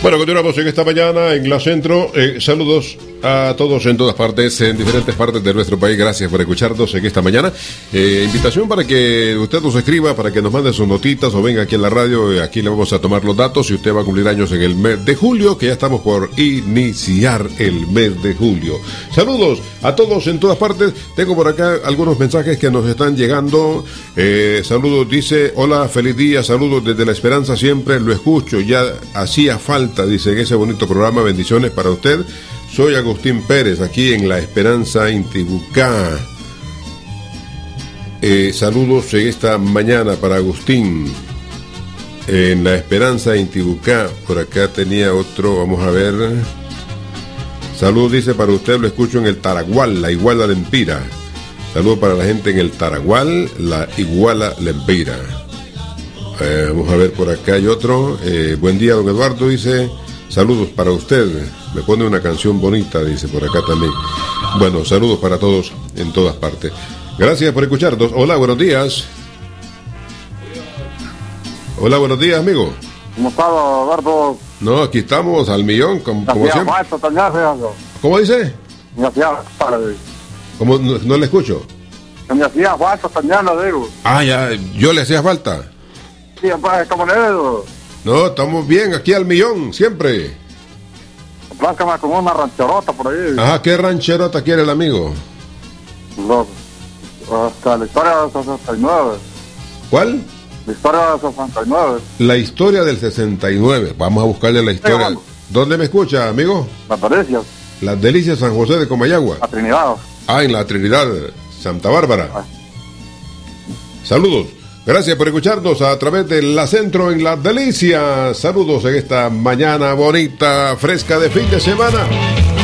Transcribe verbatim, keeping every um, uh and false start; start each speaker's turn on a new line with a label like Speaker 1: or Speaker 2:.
Speaker 1: Bueno, continuamos en esta mañana en la Centro. Eh, saludos a todos en todas partes, en diferentes partes de nuestro país. Gracias por escucharnos en esta mañana. Eh, invitación para que usted nos escriba, para que nos mande sus notitas o venga aquí en la radio. Aquí le vamos a tomar los datos. Si usted va a cumplir años en el mes de julio, que ya estamos por iniciar el mes de julio. Saludos a todos en todas partes. Tengo por acá algunos mensajes que nos están llegando. Eh, saludos, dice: hola, feliz día, saludos desde La Esperanza, siempre lo escucho, ya hacía falta, dice, en ese bonito programa. Bendiciones para usted. Soy Agustín Pérez, aquí en La Esperanza, Intibucá. Eh, saludos en esta mañana para Agustín, en La Esperanza, Intibucá. Por acá tenía otro, vamos a ver. Saludos, dice, para usted, lo escucho en el Taragual, la Iguala Lempira. Saludos para la gente en el Taragual, la Iguala Lempira. Eh, vamos a ver, por acá hay otro. Eh, buen día, don Eduardo, dice. Saludos para usted. Me pone una canción bonita, dice por acá también. Bueno, saludos para todos en todas partes. Gracias por escucharnos. Hola, buenos días. Hola, buenos días, amigo.
Speaker 2: ¿Cómo está, Eduardo?
Speaker 1: No, aquí estamos al millón, como, como siempre.
Speaker 2: Falta,
Speaker 1: ¿Cómo dice?
Speaker 2: Me hacía falta.
Speaker 1: ¿Cómo? No, no le escucho.
Speaker 2: Me hacía falta, mañana, digo.
Speaker 1: Ah, ya, yo le hacía falta.
Speaker 2: Sí, pues, ¿cómo es?
Speaker 1: No, estamos bien, aquí al millón, siempre.
Speaker 2: Pláscame como una rancherota por ahí.
Speaker 1: Ajá, ¿qué rancherota quiere el amigo?
Speaker 2: Los, hasta la historia del sesenta y nueve.
Speaker 1: ¿Cuál?
Speaker 2: La historia del sesenta y nueve.
Speaker 1: La historia del sesenta y nueve. Vamos a buscarle la historia.
Speaker 2: Sí,
Speaker 1: ¿dónde me escucha, amigo?
Speaker 2: Las Delicias.
Speaker 1: Las Delicias, San José de Comayagua.
Speaker 2: La Trinidad.
Speaker 1: Ah, en la Trinidad, Santa Bárbara. Ah. Saludos. Gracias por escucharnos a través de La Centro en Las Delicias. Saludos en esta mañana bonita, fresca de fin de semana.